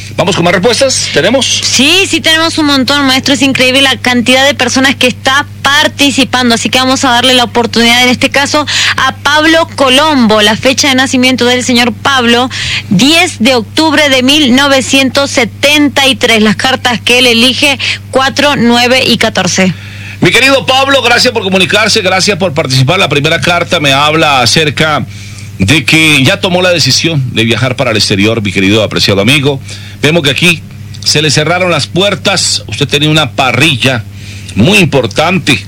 Vamos con más respuestas, ¿tenemos? Sí, tenemos un montón, maestro, es increíble la cantidad de personas que está participando, así que vamos a darle la oportunidad en este caso a Pablo Colombo, la fecha de nacimiento del señor Pablo, 10 de octubre de 1973, las cartas que él elige, 4, 9 y 14. Mi querido Pablo, gracias por comunicarse, gracias por participar. La primera carta me habla acerca de que ya tomó la decisión de viajar para el exterior, mi querido apreciado amigo. Vemos que aquí se le cerraron las puertas. Usted tenía una parrilla muy importante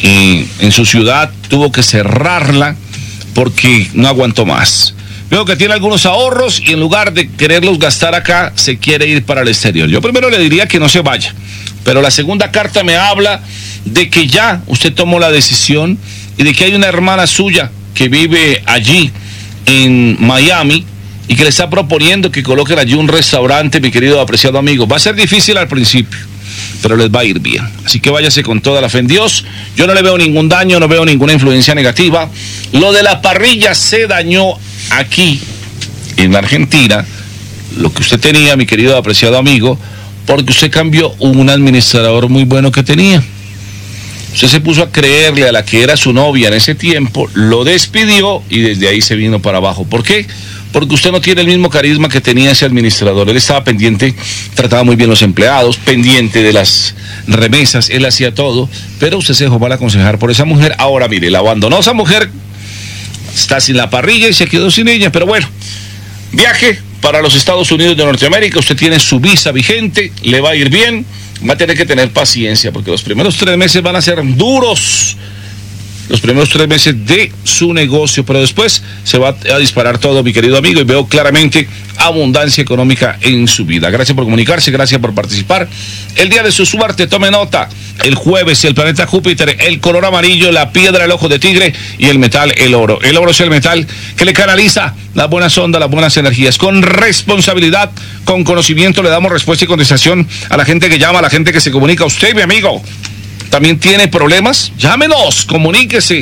en su ciudad, tuvo que cerrarla porque no aguantó más. Veo que tiene algunos ahorros y en lugar de quererlos gastar acá, se quiere ir para el exterior. Yo primero le diría que no se vaya, pero la segunda carta me habla de que ya usted tomó la decisión y de que hay una hermana suya que vive allí en Miami y que le está proponiendo que coloquen allí un restaurante, mi querido apreciado amigo. Va a ser difícil al principio, pero les va a ir bien. Así que váyase con toda la fe en Dios. Yo no le veo ningún daño, no veo ninguna influencia negativa. Lo de la parrilla se dañó aquí, en Argentina, lo que usted tenía, mi querido apreciado amigo, porque usted cambió un administrador muy bueno que tenía. Usted se puso a creerle a la que era su novia en ese tiempo, lo despidió y desde ahí se vino para abajo. ¿Por qué? Porque usted no tiene el mismo carisma que tenía ese administrador. Él estaba pendiente, trataba muy bien los empleados, pendiente de las remesas, él hacía todo, pero usted se dejó mal aconsejar por esa mujer. Ahora mire, la abandonó esa mujer, está sin la parrilla y se quedó sin ella, pero bueno, viaje para los Estados Unidos de Norteamérica, usted tiene su visa vigente, le va a ir bien, va a tener que tener paciencia, porque los primeros 3 meses van a ser duros, los primeros 3 meses de su negocio, pero después se va a disparar todo, mi querido amigo, y veo claramente abundancia económica en su vida. Gracias por comunicarse, gracias por participar. El día de su suerte, tome nota, el jueves, el planeta Júpiter, el color amarillo, la piedra, el ojo de tigre y el metal, el oro. El oro es el metal que le canaliza las buenas ondas, las buenas energías. Con responsabilidad, con conocimiento, le damos respuesta y contestación a la gente que llama, a la gente que se comunica. Usted, mi amigo, ¿también tiene problemas? Llámenos, comuníquese.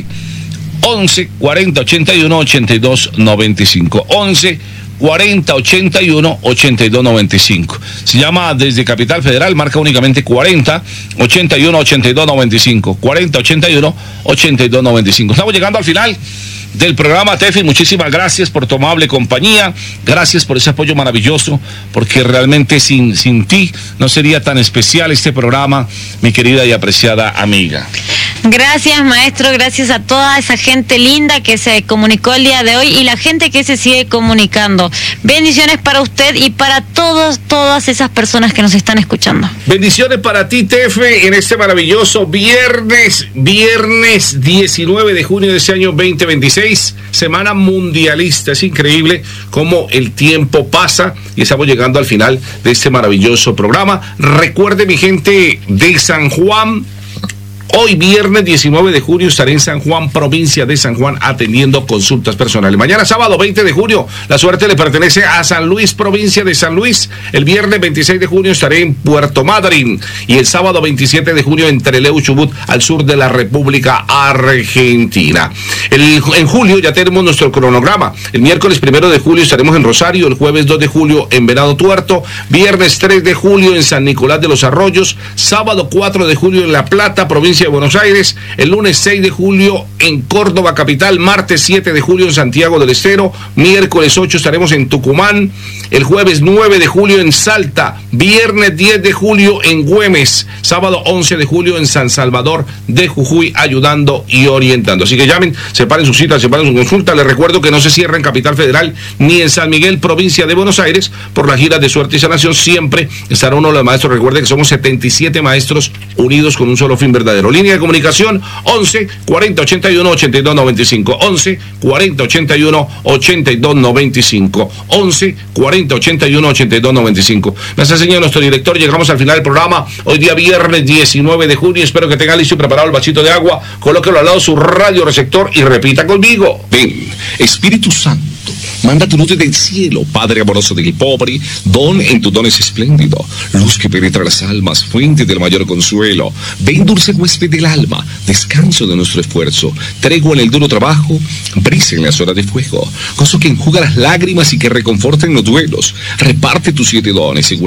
11 40 81 82 95. 11 40 81 82 95. Se llama desde Capital Federal, marca únicamente 40 81 82 95. 40 81 82 95. Estamos llegando al final del programa, Tefi. Muchísimas gracias por tu amable compañía, gracias por ese apoyo maravilloso, porque realmente sin ti no sería tan especial este programa, mi querida y apreciada amiga. Gracias, maestro, gracias a toda esa gente linda que se comunicó el día de hoy y la gente que se sigue comunicando. Bendiciones para usted y para todas esas personas que nos están escuchando. Bendiciones para ti, Tefe, en este maravilloso viernes 19 de junio de este año 2026, semana mundialista. Es increíble cómo el tiempo pasa y estamos llegando al final de este maravilloso programa. Recuerde, mi gente de San Juan, hoy viernes 19 de junio estaré en San Juan, provincia de San Juan, atendiendo consultas personales. Mañana sábado 20 de junio, la suerte le pertenece a San Luis, provincia de San Luis. El viernes 26 de junio estaré en Puerto Madryn y el sábado 27 de junio en Trelew, Chubut, al sur de la República Argentina. En julio ya tenemos nuestro cronograma. El miércoles 1 de julio estaremos en Rosario, el jueves 2 de julio en Venado Tuerto, viernes 3 de julio en San Nicolás de los Arroyos, sábado 4 de julio en La Plata, provincia de Buenos Aires, el lunes 6 de julio en Córdoba capital, martes 7 de julio en Santiago del Estero, miércoles 8 estaremos en Tucumán, el jueves 9 de julio en Salta, viernes 10 de julio en Güemes, sábado 11 de julio en San Salvador de Jujuy, ayudando y orientando. Así que llamen, separen su cita, separen su consulta. Les recuerdo que no se cierra en Capital Federal ni en San Miguel, provincia de Buenos Aires, por la gira de Suerte y Sanación. Siempre estará uno de los maestros. Recuerde que somos 77 maestros unidos con un solo fin verdadero. Línea de comunicación 11 40 81 82 95. 11 40 81 82 95. 11 40 81 82 95. Me hace señal nuestro director. Llegamos al final del programa. Hoy día viernes 19 de junio. Espero que tenga listo y preparado el vasito de agua. Colóquelo al lado de su radio receptor y repita conmigo. Ven, Espíritu Santo, manda tu luz del cielo, Padre amoroso del pobre, don en tu don es espléndido, luz que penetra las almas, fuente del mayor consuelo. Ven, dulce huésped del alma, descanso de nuestro esfuerzo, tregua en el duro trabajo, brisa en las horas de fuego, gozo que enjuga las lágrimas y que reconforta en los duelos. Reparte tus 7 dones según